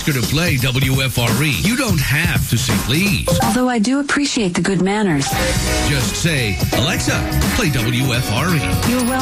ask her to play WFRE. You don't have to say please. Although I do appreciate the good manners. Just say, Alexa, play WFRE. You're welcome.